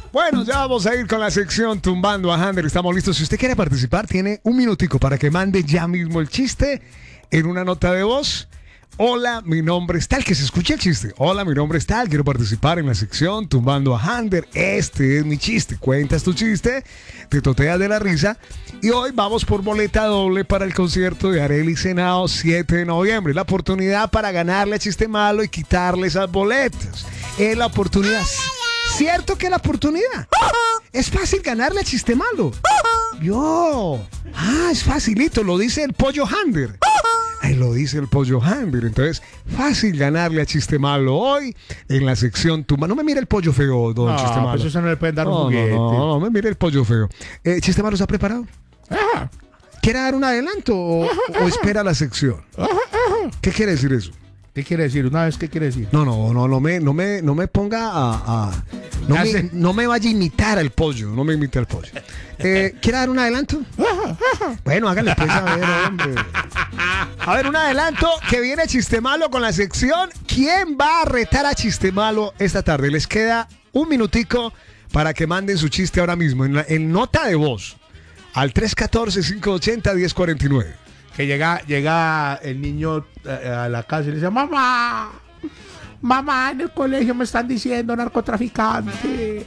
Bueno, ya vamos a ir con la sección Tumbando a Hander. Estamos listos. Si usted quiere participar, tiene un minutico para que mande ya mismo el chiste en una nota de voz. Hola, mi nombre es tal, que se escuche el chiste. Hola, mi nombre es tal, quiero participar en la sección Tumbando a Hander. Este es mi chiste. Cuentas tu chiste, te toteas de la risa. Y hoy vamos por boleta doble para el concierto de Arely Senao, 7 de noviembre. La oportunidad para ganarle a Chiste Malo y quitarle esas boletas. Es la oportunidad. ¿Cierto que es la oportunidad? Es fácil ganarle a Chiste Malo. Es facilito, lo dice el Pollo Hander. Lo dice el Pollo Hander. Entonces, fácil ganarle a Chiste Malo hoy en la sección Tumba. No me mire el pollo feo, don Chiste Malo. Pues eso no le pueden dar un juguete. No, me mire el pollo feo. ¿Chiste Malo está preparado? Ajá. ¿Quiere dar un adelanto o espera la sección? ¿Qué quiere decir eso? ¿Qué quiere decir? Una vez, ¿qué quiere decir? No me ponga no me vaya a imitar al pollo. No me imite al pollo. ¿Quiere dar un adelanto? Bueno, hágale pues, a ver, hombre. A ver, un adelanto que viene Chiste Malo con la sección. ¿Quién va a retar a Chiste Malo esta tarde? Les queda un minutico para que manden su chiste ahora mismo en nota de voz al 314-580-1049. Que llega el niño a la casa y le dice: mamá, en el colegio me están diciendo narcotraficante.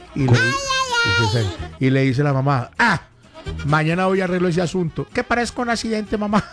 Y le dice la mamá: mañana voy a arreglo ese asunto. Que parezca un accidente, mamá.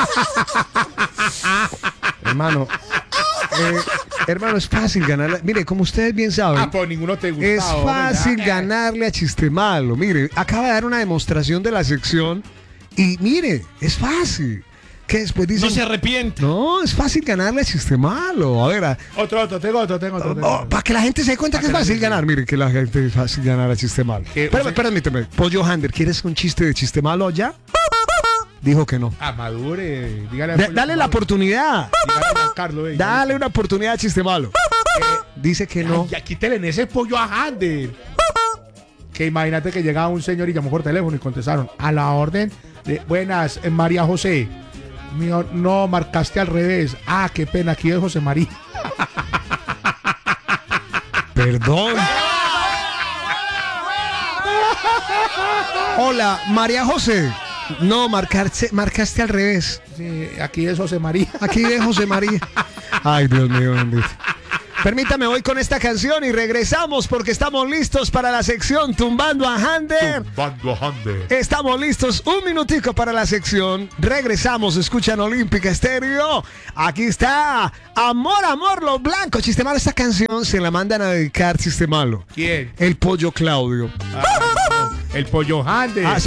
Hermano, es fácil ganarle. Mire, como ustedes bien saben, pues ninguno te gusta. Es fácil ganarle a Chiste Malo. Mire, acaba de dar una demostración de la sección. Y mire, es fácil. Que después dicen, no se arrepiente. No, es fácil ganarle a Chiste Malo. A ver. Otro, tengo otro. Para que la gente se dé cuenta que es fácil ganar. Mire, que la gente es fácil ganar a Chiste Malo. Permíteme. Pollo Hander, ¿quieres un chiste de Chiste Malo ya? Dijo que no. Madure. Dale la oportunidad. Carlos, dale una oportunidad a Chiste Malo. Dice que no. Ya quítele en ese pollo a Hander. Que imagínate que llegaba un señor y llamó por teléfono y contestaron: a la orden de buenas, María José. Mío, no, marcaste al revés. Qué pena, aquí es José María. Perdón. Hola, María José. No, marcaste al revés. Sí, aquí es José María. Aquí es José María. Ay, Dios mío, bendito. Permítame, voy con esta canción y regresamos porque estamos listos para la sección Tumbando a Hander. Estamos listos, un minutico para la sección. Regresamos, escuchan Olímpica Estéreo. Aquí está Amor, lo blanco. Chiste Malo, esta canción se la mandan a dedicar, Chiste Malo. ¿Quién? El Pollo Claudio. El Pollo Hander.